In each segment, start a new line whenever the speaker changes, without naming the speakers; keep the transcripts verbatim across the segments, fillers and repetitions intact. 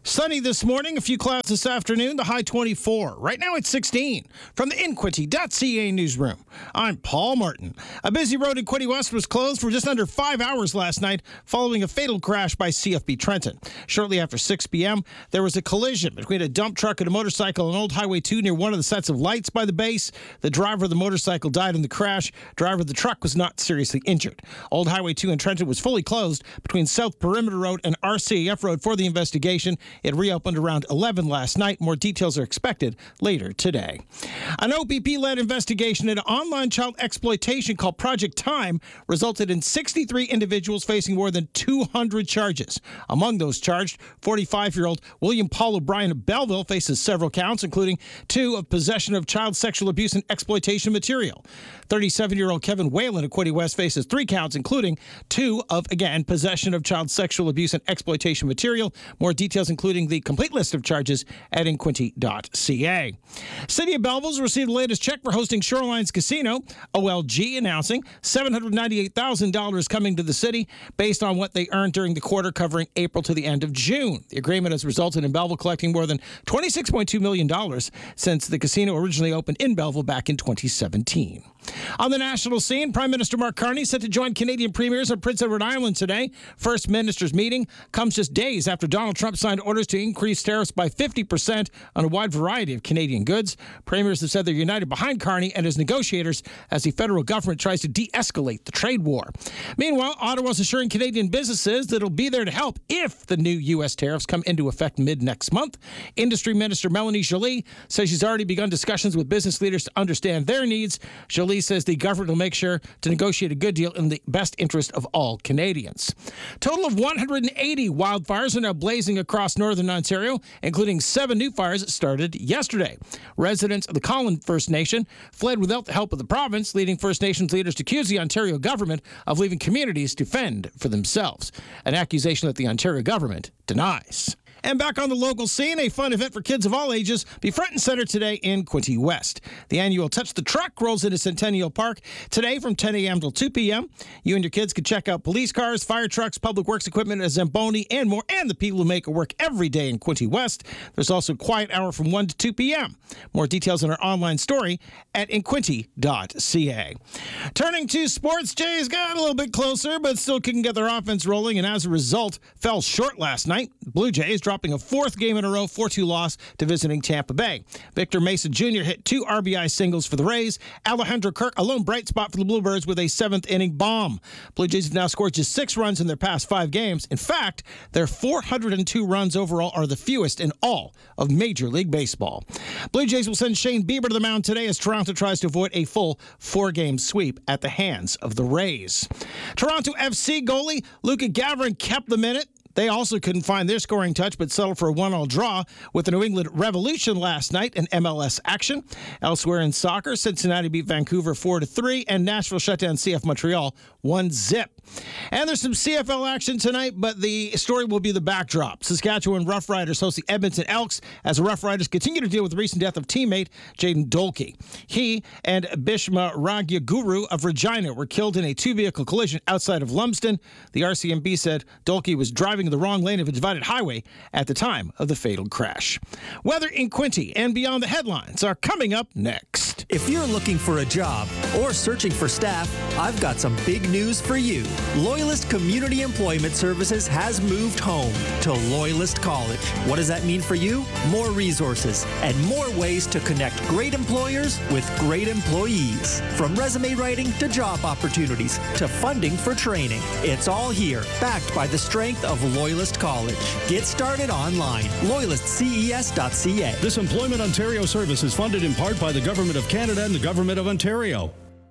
Sunny this morning, a few clouds this afternoon, the high twenty-four. Right now it's sixteen. From the Inquity dot C A newsroom, I'm Paul Martin. A busy road in Quinte West was closed for just under five hours last night following a fatal crash by C F B Trenton. Shortly after six p.m., there was a collision between a dump truck and a motorcycle on Old Highway two near one of the sets of lights by the base. The driver of the motorcycle died in the crash. Driver of the truck was not seriously injured. Old Highway two in Trenton was fully closed between South Perimeter Road and R C A F Road for the investigation. It reopened around eleven last night. More details are expected later today. An O P P-led investigation into online child exploitation called Project Time resulted in sixty-three individuals facing more than two hundred charges. Among those charged, forty-five-year-old William Paul O'Brien of Belleville faces several counts, including two of possession of child sexual abuse and exploitation material. thirty-seven-year-old Kevin Whalen of Quinte West faces three counts, including two of, again, possession of child sexual abuse and exploitation material. More details, including the complete list of charges at Inquity dot C A. City of Belleville's received the latest check for hosting Shorelines Casino. O L G announcing seven hundred ninety-eight thousand dollars coming to the city based on what they earned during the quarter covering April to the end of June. The agreement has resulted in Belleville collecting more than twenty-six point two million dollars since the casino originally opened in Belleville back in twenty seventeen. On the national scene, Prime Minister Mark Carney set to join Canadian premiers on Prince Edward Island today. First Minister's meeting comes just days after Donald Trump signed orders to increase tariffs by fifty percent on a wide variety of Canadian goods. Premiers have said they're united behind Carney and his negotiators as the federal government tries to de-escalate the trade war. Meanwhile, Ottawa's assuring Canadian businesses that it'll be there to help if the new U S tariffs come into effect mid-next month. Industry Minister Melanie Joly says she's already begun discussions with business leaders to understand their needs. Joly says the government will make sure to negotiate a good deal in the best interest of all Canadians. Total of one hundred eighty wildfires are now blazing across northern Ontario, including seven new fires that started yesterday. Residents of the Collin First Nation fled without the help of the province, leading First Nations leaders to accuse the Ontario government of leaving communities to fend for themselves, an accusation that the Ontario government denies. And back on the local scene, a fun event for kids of all ages be front and center today in Quinte West. The annual Touch the Truck rolls into Centennial Park today from ten a.m. till two p.m. You and your kids can check out police cars, fire trucks, public works equipment at Zamboni, and more, and the people who make it work every day in Quinte West. There's also a quiet hour from one to two p.m. More details on our online story at Inquity dot C A. Turning to sports, Jays got a little bit closer, but still couldn't get their offense rolling, and as a result, fell short last night. Blue Jays dropping a fourth game in a row, four two loss to visiting Tampa Bay. Victor Mesa Junior hit two R B I singles for the Rays. Alejandro Kirk, a lone bright spot for the Bluebirds with a seventh inning bomb. Blue Jays have now scored just six runs in their past five games. In fact, their four hundred two runs overall are the fewest in all of Major League Baseball. Blue Jays will send Shane Bieber to the mound today as Toronto tries to avoid a full four-game sweep at the hands of the Rays. Toronto F C goalie Luka Gavrin kept the minute. They also couldn't find their scoring touch, but settled for a one-all draw with the New England Revolution last night in M L S action. Elsewhere in soccer, Cincinnati beat Vancouver four to three, and Nashville shut down C F Montreal one zip. And there's some C F L action tonight, but the story will be the backdrop. Saskatchewan Rough Riders host the Edmonton Elks as the Rough Riders continue to deal with the recent death of teammate Jaden Dolkey. He and Bhishma Ragyaguru of Regina were killed in a two-vehicle collision outside of Lumsden. The R C M B said Dolkey was driving the wrong lane of a divided highway at the time of the fatal crash. Weather in Quinte and beyond the headlines are coming up next.
If you're looking for a job or searching for staff, I've got some big news for you. Loyalist Community Employment Services has moved home to Loyalist College. What does that mean for you? More resources and more ways to connect great employers with great employees. From resume writing to job opportunities to funding for training. It's all here, backed by the strength of Loyalist College. Get started online. loyalist c e s dot c a.
This Employment Ontario service is funded in part by the Government of Canada and the Government of Ontario.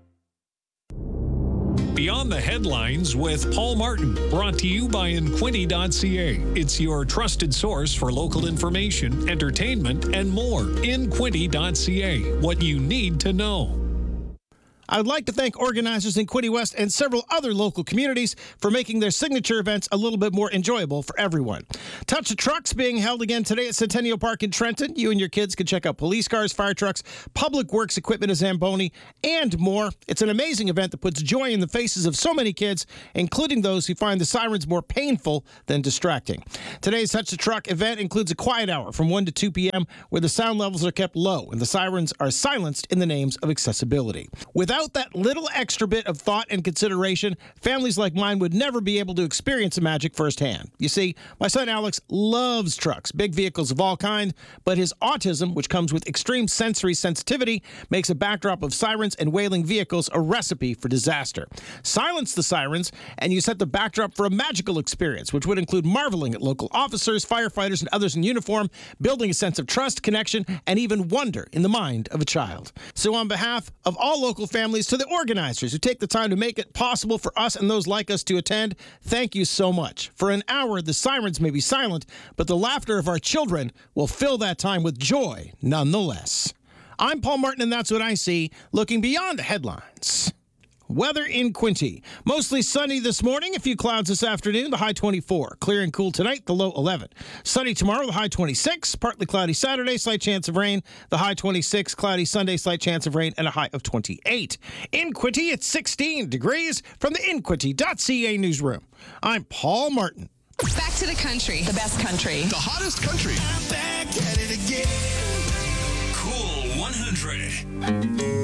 Beyond the Headlines with Paul Martin, brought to you by Inquity dot C A. It's your trusted source for local information, entertainment, and more. Inquity dot C A. What you need to know.
I'd like to thank organizers in Quinte West and several other local communities for making their signature events a little bit more enjoyable for everyone. Touch the Truck's being held again today at Centennial Park in Trenton. You and your kids can check out police cars, fire trucks, public works equipment at Zamboni, and more. It's an amazing event that puts joy in the faces of so many kids, including those who find the sirens more painful than distracting. Today's Touch the Truck event includes a quiet hour from one to two p.m. where the sound levels are kept low and the sirens are silenced in the names of accessibility. Without that little extra bit of thought and consideration, families like mine would never be able to experience the magic firsthand. You see, my son Alex loves trucks, big vehicles of all kinds, but his autism, which comes with extreme sensory sensitivity, makes a backdrop of sirens and wailing vehicles a recipe for disaster. Silence the sirens, and you set the backdrop for a magical experience, which would include marveling at local officers, firefighters, and others in uniform, building a sense of trust, connection, and even wonder in the mind of a child. So on behalf of all local families, to the organizers who take the time to make it possible for us and those like us to attend, thank you so much. For an hour, the sirens may be silent, but the laughter of our children will fill that time with joy nonetheless. I'm Paul Martin, and that's what I see, looking beyond the headlines. Weather in Quinte. Mostly sunny this morning, a few clouds this afternoon, the high twenty-four. Clear and cool tonight, the low eleven. Sunny tomorrow, the high twenty-six. Partly cloudy Saturday, slight chance of rain. The high twenty-six. Cloudy Sunday, slight chance of rain, and a high of twenty-eight. In Quinte, it's sixteen degrees from the in quinte dot c a newsroom. I'm Paul Martin.
Back to the country. The best country.
The hottest country. I'm back at it again.
Cool one hundred.